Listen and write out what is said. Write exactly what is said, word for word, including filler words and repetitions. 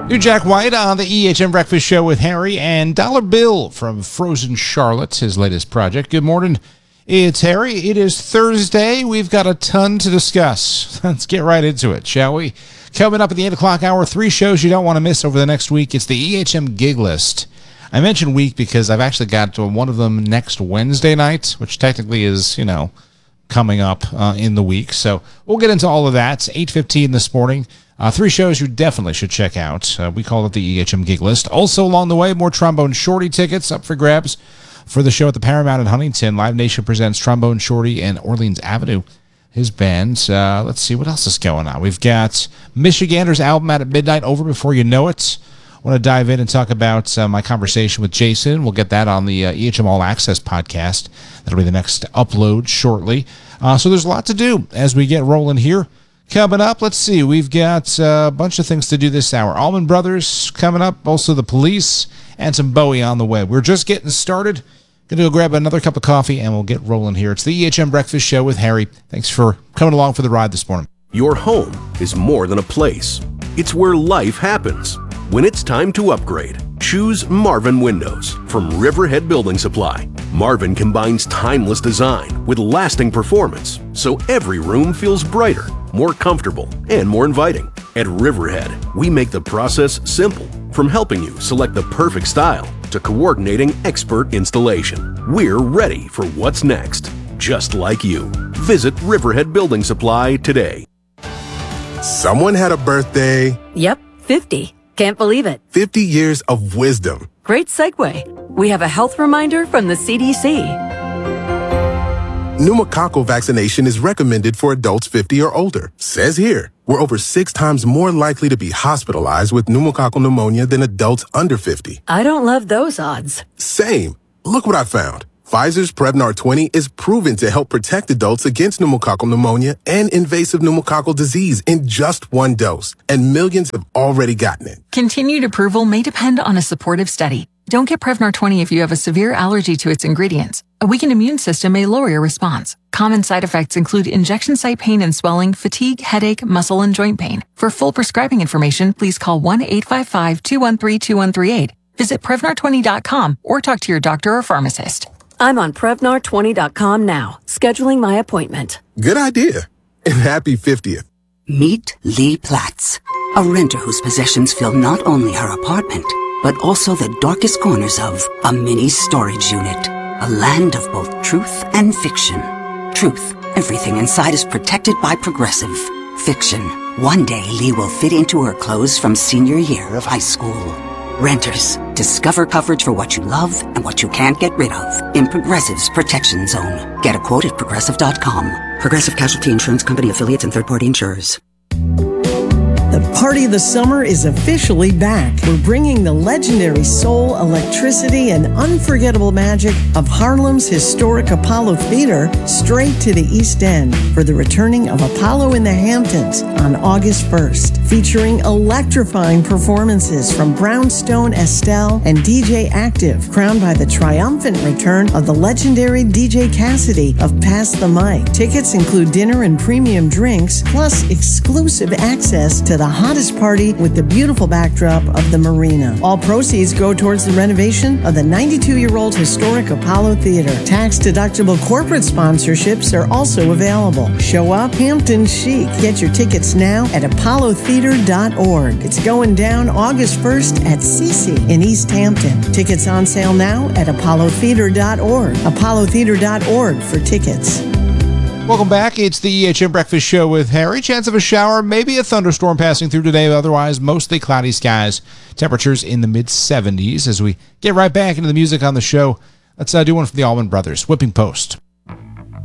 New Jack White on the E H M Breakfast Show with Harry and Dollar Bill from Frozen Charlotte, his latest project. Good morning. It's Harry. It is Thursday. We've got a ton to discuss. Let's get right into it, shall we? Coming up at the eight o'clock hour, three shows you don't want to miss over the next week. It's the E H M Gig List. I mentioned week because I've actually got to one of them next Wednesday night, which technically is, you know, coming up uh, in the week. So we'll get into all of that. eight fifteen this morning. Uh, three shows you definitely should check out. Uh, we call it the E H M Gig List. Also along the way, more Trombone Shorty tickets up for grabs for the show at the Paramount in Huntington. Live Nation presents Trombone Shorty and Orleans Avenue, his band. Uh, let's see, what else is going on? We've got Michigander's album out at midnight, Over Before You Know It. I want to dive in and talk about uh, my conversation with Jason. We'll get that on the uh, E H M All Access podcast. That'll be the next upload shortly. Uh, so there's a lot to do as we get rolling here. Coming up, let's see, we've got uh, a bunch of things to do this hour. Allman Brothers coming up, also the Police, and some Bowie on the way. We're just getting started. Going to go grab another cup of coffee, and we'll get rolling here. It's the E H M Breakfast Show with Harry. Thanks for coming along for the ride this morning. Your home is more than a place. It's where life happens. When it's time to upgrade, choose Marvin Windows from Riverhead Building Supply. Marvin combines timeless design with lasting performance, so every room feels brighter, more comfortable, and more inviting. At Riverhead, we make the process simple, from helping you select the perfect style to coordinating expert installation. We're ready for what's next, just like you. Visit Riverhead Building Supply today. Someone had a birthday. Yep, fifty. Can't believe it. fifty years of wisdom. Great segue. We have a health reminder from the C D C. Pneumococcal vaccination is recommended for adults fifty or older. Says here, we're over six times more likely to be hospitalized with pneumococcal pneumonia than adults under fifty. I don't love those odds. Same. Look what I found. Pfizer's Prevnar twenty is proven to help protect adults against pneumococcal pneumonia and invasive pneumococcal disease in just one dose, and millions have already gotten it. Continued approval may depend on a supportive study. Don't get Prevnar twenty if you have a severe allergy to its ingredients. A weakened immune system may lower your response. Common side effects include injection site pain and swelling, fatigue, headache, muscle, and joint pain. For full prescribing information, please call one eight five five, two one three, two one three eight. Visit Prevnar twenty dot com or talk to your doctor or pharmacist. I'm on Prevnar twenty dot com now, scheduling my appointment. Good idea. And happy fiftieth. Meet Lee Platts, a renter whose possessions fill not only her apartment, but also the darkest corners of a mini storage unit. A land of both truth and fiction. Truth, everything inside is protected by Progressive. Fiction, one day Lee will fit into her clothes from senior year of high school. Renters, discover coverage for what you love and what you can't get rid of in Progressive's Protection Zone. Get a quote at Progressive dot com. Progressive Casualty Insurance Company affiliates and third-party insurers. The party of the summer is officially back. We're bringing the legendary soul, electricity, and unforgettable magic of Harlem's historic Apollo Theater straight to the East End for the returning of Apollo in the Hamptons on August first, featuring electrifying performances from Brownstone Estelle and D J Active, crowned by the triumphant return of the legendary D J Cassidy of Pass the Mic. Tickets include dinner and premium drinks, plus exclusive access to the hottest party with the beautiful backdrop of the marina. All proceeds go towards the renovation of the ninety-two-year-old historic Apollo Theater. Tax-deductible corporate sponsorships are also available. Show up Hampton chic. Get your tickets now at apollo theater dot org. It's going down August first at Cece in East Hampton. Tickets on sale now at apollo theater dot org. apollo theater dot org for tickets. Welcome back. It's the E H M Breakfast Show with Harry. Chance of a shower, maybe a thunderstorm passing through today, otherwise mostly cloudy skies. Temperatures in the mid seventies. As we get right back into the music on the show, let's uh, do one from the Allman Brothers, Whipping Post.